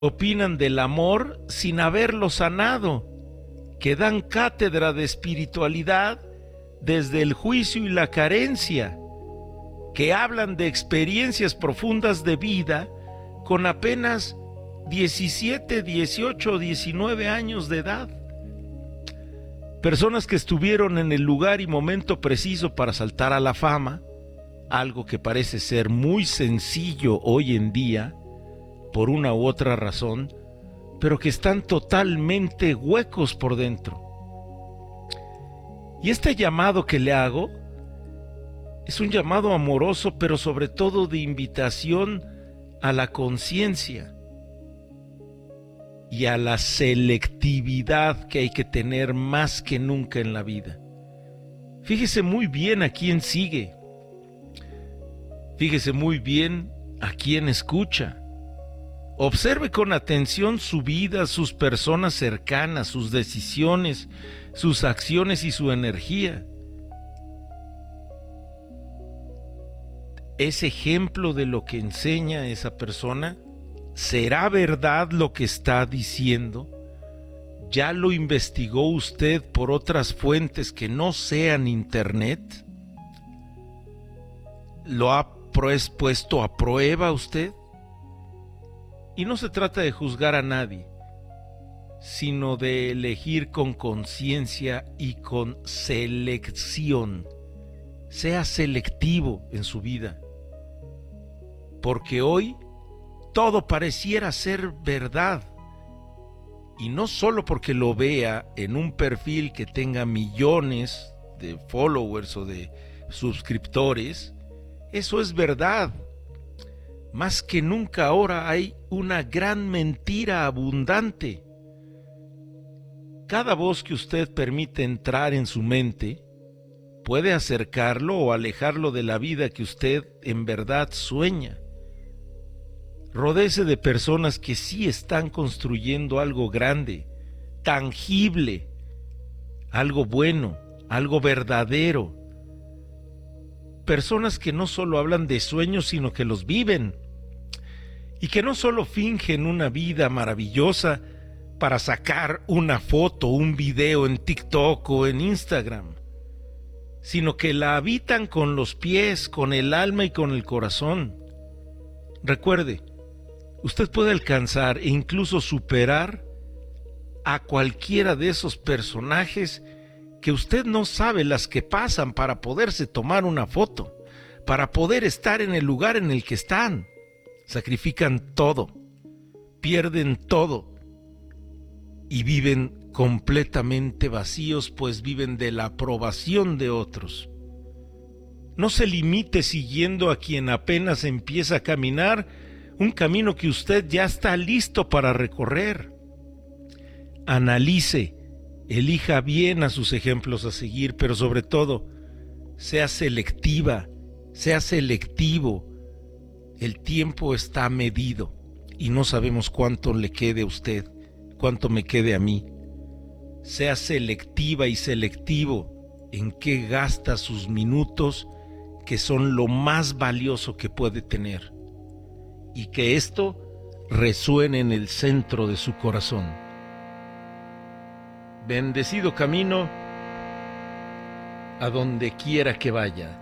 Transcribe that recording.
opinan del amor sin haberlo sanado, que dan cátedra de espiritualidad desde el juicio y la carencia, que hablan de experiencias profundas de vida con apenas 17, 18, 19 años de edad. Personas que estuvieron en el lugar y momento preciso para saltar a la fama, algo que parece ser muy sencillo hoy en día, por una u otra razón, pero que están totalmente huecos por dentro. Y este llamado que le hago es un llamado amoroso, pero sobre todo de invitación a la conciencia y a la selectividad que hay que tener más que nunca en la vida. Fíjese muy bien a quién sigue. Fíjese muy bien a quién escucha. Observe con atención su vida, sus personas cercanas, sus decisiones, sus acciones y su energía. ¿Es ejemplo de lo que enseña esa persona? ¿Será verdad lo que está diciendo? ¿Ya lo investigó usted por otras fuentes que no sean internet? ¿Lo ha puesto a prueba usted? Y no se trata de juzgar a nadie, sino de elegir con conciencia y con selección. Sea selectivo en su vida, porque hoy todo pareciera ser verdad, y no solo porque lo vea en un perfil que tenga millones de followers o de suscriptores. Eso es verdad. Más que nunca ahora hay una gran mentira abundante. Cada voz que usted permite entrar en su mente puede acercarlo o alejarlo de la vida que usted en verdad sueña. Rodéese de personas que sí están construyendo algo grande, tangible, algo bueno, algo verdadero. Personas que no solo hablan de sueños, sino que los viven. Y que no solo fingen una vida maravillosa para sacar una foto, un video en TikTok o en Instagram, sino que la habitan con los pies, con el alma y con el corazón. Recuerde, usted puede alcanzar e incluso superar a cualquiera de esos personajes que usted no sabe las que pasan para poderse tomar una foto, para poder estar en el lugar en el que están. Sacrifican todo, pierden todo y viven completamente vacíos, pues viven de la aprobación de otros. No se limite siguiendo a quien apenas empieza a caminar un camino que usted ya está listo para recorrer. Analice, elija bien a sus ejemplos a seguir, pero sobre todo, sea selectiva, sea selectivo. El tiempo está medido y no sabemos cuánto le quede a usted, cuánto me quede a mí. Sea selectiva y selectivo en qué gasta sus minutos, que son lo más valioso que puede tener, y que esto resuene en el centro de su corazón. Bendecido camino a donde quiera que vaya.